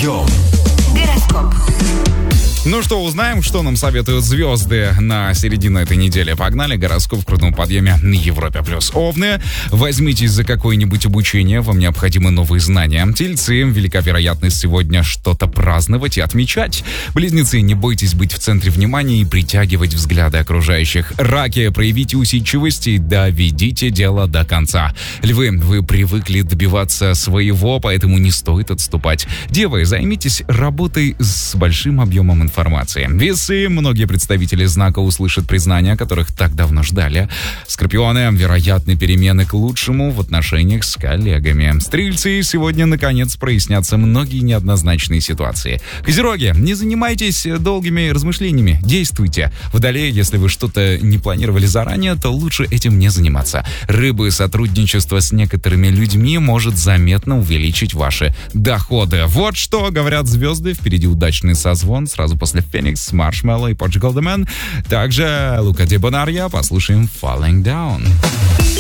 Подъем. Гороскоп. Ну что, узнаем, что нам советуют звезды на середину этой недели. Погнали, гороскоп в крутом подъеме на Европе+. Овны, возьмитесь за какое-нибудь обучение, вам необходимы новые знания. Тельцы, велика вероятность сегодня что-то праздновать и отмечать. Близнецы, не бойтесь быть в центре внимания и притягивать взгляды окружающих. Раки, проявите усидчивость и доведите дело до конца. Львы, вы привыкли добиваться своего, поэтому не стоит отступать. Девы, займитесь работой с большим объемом информации. Весы, многие представители знака услышат признания, которых так давно ждали. Скорпионы, вероятны перемены к лучшему в отношениях с коллегами. Стрельцы, сегодня наконец прояснятся многие неоднозначные ситуации. Козероги, не занимайтесь долгими размышлениями, действуйте. Водолеи, если вы что-то не планировали заранее, то лучше этим не заниматься. Рыбы, сотрудничество с некоторыми людьми может заметно увеличить ваши доходы. Вот что говорят звезды. Впереди удачный созвон сразу после Феникс, Маршмелло и Portugal The Man. Также Лука Ди Бонарья. Послушаем Falling Down.